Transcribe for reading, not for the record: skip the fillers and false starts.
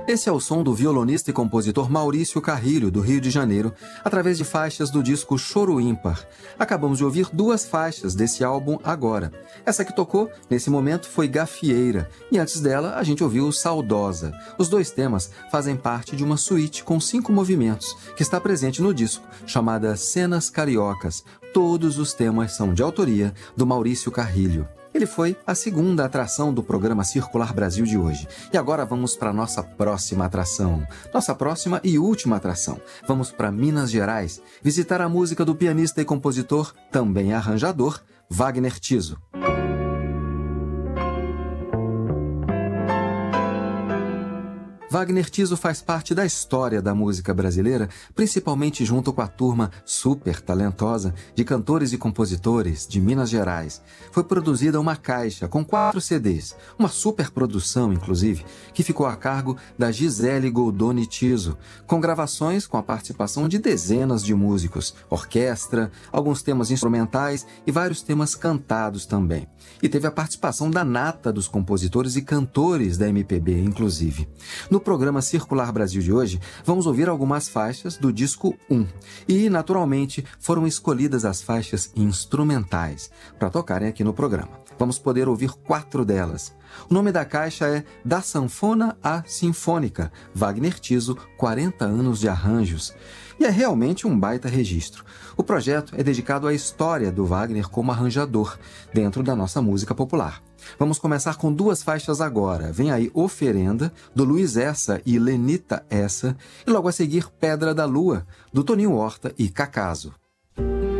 Esse é o som do violonista e compositor Maurício Carrilho, do Rio de Janeiro, através de faixas do disco Choro Ímpar. Acabamos de ouvir 2 faixas desse álbum agora. Essa que tocou, nesse momento, foi Gafieira, e antes dela a gente ouviu Saudosa. Os 2 temas fazem parte de uma suíte com 5 movimentos, que está presente no disco, chamada Cenas Cariocas. Todos os temas são de autoria do Maurício Carrilho. Ele foi a segunda atração do programa Circular Brasil de hoje. E agora vamos para a nossa próxima atração. Nossa próxima e última atração. Vamos para Minas Gerais, visitar a música do pianista e compositor, também arranjador, Wagner Tiso. Wagner Tiso faz parte da história da música brasileira, principalmente junto com a turma super talentosa de cantores e compositores de Minas Gerais. Foi produzida uma caixa com 4 CDs, uma super produção, inclusive, que ficou a cargo da Gisele Goldoni Tiso, com gravações com a participação de dezenas de músicos, orquestra, alguns temas instrumentais e vários temas cantados também. E teve a participação da nata dos compositores e cantores da MPB, inclusive. No programa Circular Brasil de hoje, vamos ouvir algumas faixas do disco 1. E, naturalmente, foram escolhidas as faixas instrumentais para tocarem aqui no programa. Vamos poder ouvir 4 delas. O nome da caixa é Da Sanfona à Sinfônica, Wagner Tiso, 40 anos de arranjos. E é realmente um baita registro. O projeto é dedicado à história do Wagner como arranjador, dentro da nossa música popular. Vamos começar com 2 faixas agora. Vem aí Oferenda, do Luiz Essa e Lenita Essa, e logo a seguir Pedra da Lua, do Toninho Horta e Cacaso.